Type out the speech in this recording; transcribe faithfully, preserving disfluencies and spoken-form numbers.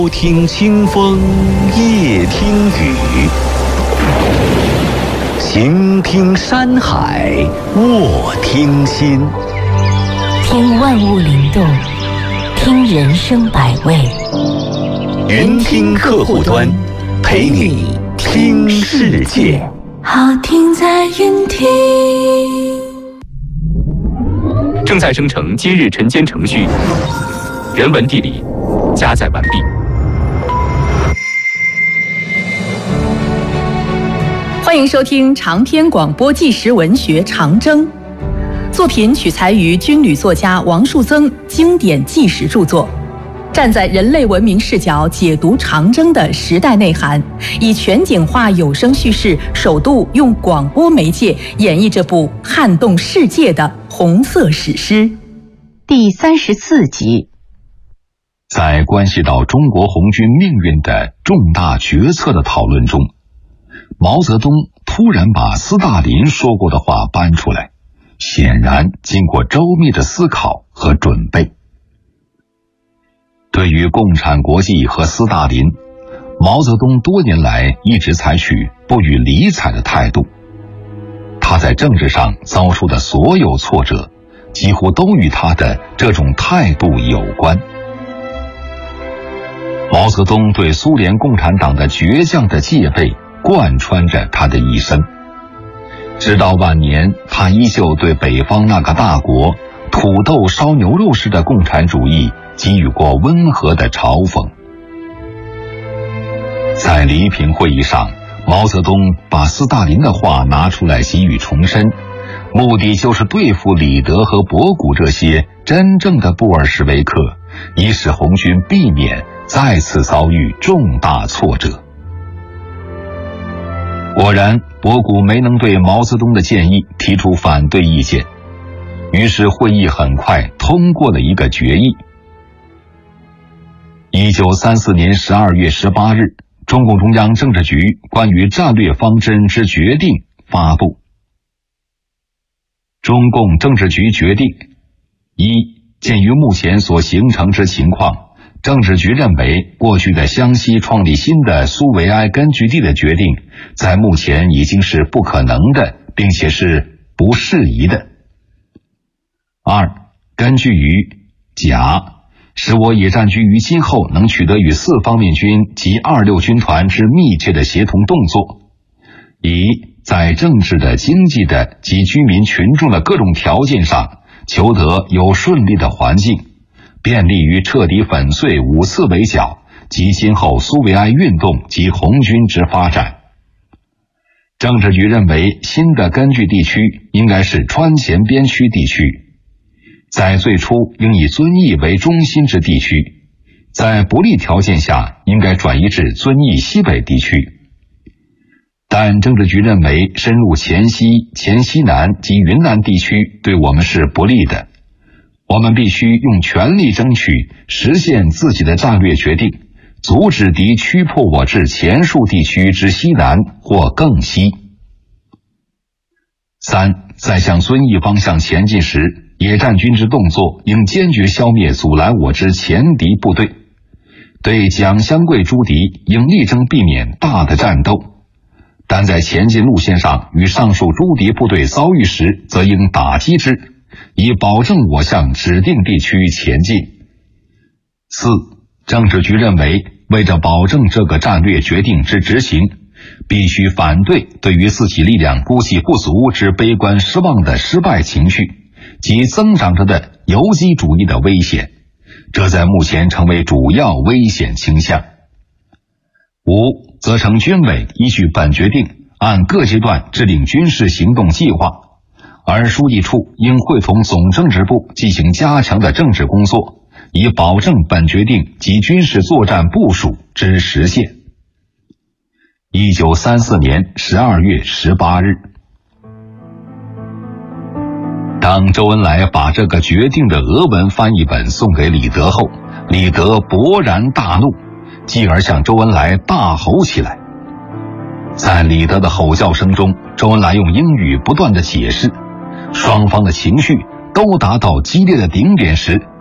秋听清风，夜听雨，行听山海，卧听心。 听万物灵动，听人生百味。 云听客户端，陪你听世界。 好听在云听。 正在生成今日晨间程序，人文地理加载完毕。 欢迎收听长篇广播纪实文学《长征》，作品取材于军旅作家王树增经典纪实著作，站在人类文明视角解读长征的时代内涵，以全景化有声叙事，首度用广播媒介演绎这部撼动世界的红色史诗。 第三十四集。 在关系到中国红军命运的重大决策的讨论中，毛泽东突然把斯大林说过的话搬出来，显然经过周密的思考和准备。对于共产国际和斯大林，毛泽东多年来一直采取不予理睬的态度。他在政治上遭受的所有挫折，几乎都与他的这种态度有关。毛泽东对苏联共产党的倔强的戒备贯穿着他的一生，直到晚年，他依旧对北方那个大国土豆烧牛肉式的共产主义给予过温和的嘲讽。在黎平会议上，毛泽东把斯大林的话拿出来给予重申，目的就是对付李德和博古这些真正的布尔什维克，以使红军避免再次遭遇重大挫折。果然，博古没能对毛泽东的建议提出反对意见，于是会议很快通过了一个决议。一九三四年十二月十八日，中共中央政治局关于战略方针之决定发布。中共政治局决定：一、鉴于目前所形成之情况，政治局认为过去的湘西创立新的苏维埃根据地的决定，在目前已经是不可能的，并且是不适宜的。二、根据于甲，使我野战军于今后能取得与四方面军及二六军团之密切的协同动作，以在政治的、经济的及居民群众的各种条件上求得有顺利的环境，便利于彻底粉碎五四围剿及今后苏维埃运动及红军之发展。政治局认为新的根据地区应该是川黔边区地区，在最初应以遵义为中心之地区，在不利条件下应该转移至遵义西北地区。但政治局认为深入黔西、黔西南及云南地区对我们是不利的，我们必须用全力争取实现自己的战略决定，阻止敌驱迫我至前述地区之西南或更西。三、在向遵义方向前进时，野战军之动作应坚决消灭阻拦我之前敌部队，对蒋湘桂诸敌应力争避免大的战斗，但在前进路线上与上述诸敌部队遭遇时，则应打击之，以保证我向指定地区前进。四、政治局认为，为着保证这个战略决定之执行，必须反对对于自己力量估计不足之悲观失望的失败情绪及增长着的游击主义的危险，这在目前成为主要危险倾向。五、责成军委依据本决定，按各阶段制定军事行动计划，而书记处应会同总政治部进行加强的政治工作，以保证本决定及军事作战部署之实现。一九三四年十二月十八日，当周恩来把这个决定的俄文翻译本送给李德后，李德勃然大怒，继而向周恩来大吼起来。在李德的吼叫声中，周恩来用英语不断的解释，双方的情绪都达到激烈的顶点时，